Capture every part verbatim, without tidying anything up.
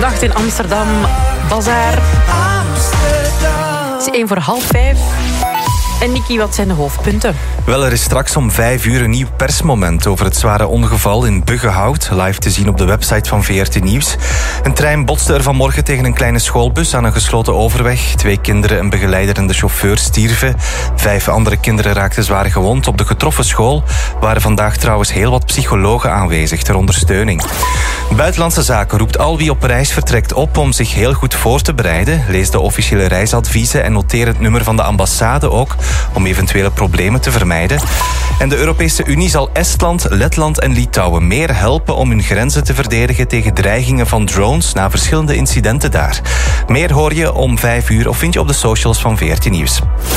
nacht in Amsterdam. Bazaar. Het is één voor half vijf. En Nicky, wat zijn de hoofdpunten? Wel, er is straks om vijf uur een nieuw persmoment over het zware ongeval in Buggenhout. Live te zien op de website van V R T Nieuws. Een trein botste er vanmorgen tegen een kleine schoolbus aan een gesloten overweg. Twee kinderen, een begeleider en de chauffeur stierven. Vijf andere kinderen raakten zwaar gewond. Op de getroffen school waren vandaag trouwens heel wat psychologen aanwezig ter ondersteuning. Buitenlandse Zaken roept al wie op reis vertrekt op om zich heel goed voor te bereiden. Lees de officiële reisadviezen en noteer het nummer van de ambassade ook, om eventuele problemen te vermijden. En de Europese Unie zal Estland, Letland en Litouwen meer helpen om hun grenzen te verdedigen tegen dreigingen van drones na verschillende incidenten daar. Meer hoor je om vijf uur of vind je op de socials van V R T Nieuws.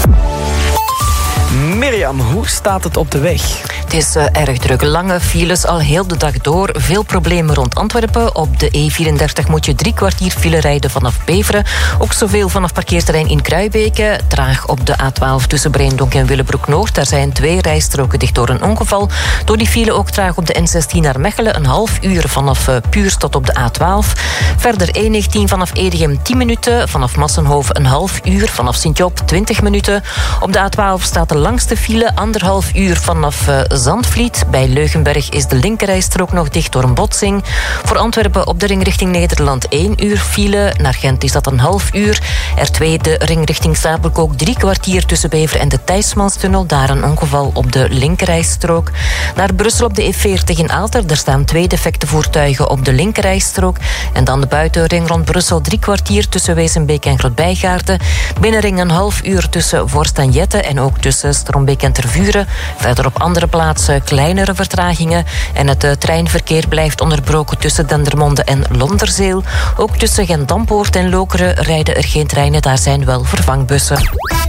Mirjam, hoe staat het op de weg? Het is uh, erg druk. Lange files al heel de dag door. Veel problemen rond Antwerpen. Op de E vierendertig moet je drie kwartier file rijden vanaf Beveren. Ook zoveel vanaf parkeerterrein in Kruibeke. Traag op de A twaalf tussen Breendonk en Willebroek-Noord. Daar zijn twee rijstroken dicht door een ongeval. Door die file ook traag op de N zestien naar Mechelen. Een half uur vanaf uh, Puurs tot op de A twaalf. Verder E negentien vanaf Edegem tien minuten. Vanaf Massenhoven een half uur. Vanaf Sint-Job twintig minuten. Op de A twaalf staat de langste file. Anderhalf uur vanaf uh, Zandvliet. Bij Leugenberg is de linkerrijstrook nog dicht door een botsing. Voor Antwerpen op de ring richting Nederland één uur file. Naar Gent is dat een half uur. R twee de ring richting Stapelkook drie kwartier tussen Beveren en de Thijsmanstunnel. Daar een ongeval op de linkerrijstrook. Naar Brussel op de E veertig in Aalter. Daar staan twee defecte voertuigen op de linkerrijstrook. En dan de buitenring rond Brussel drie kwartier tussen Wezenbeek en Grootbijgaarden. Binnenring een half uur tussen Vorst en Jette en ook tussen Strombeek en Tervuren. Verder op andere plaatsen kleinere vertragingen. En het uh, treinverkeer blijft onderbroken tussen Dendermonde en Londerzeel. Ook tussen Gent-Dampoort en Lokeren rijden er geen treinen. Daar zijn wel vervangbussen.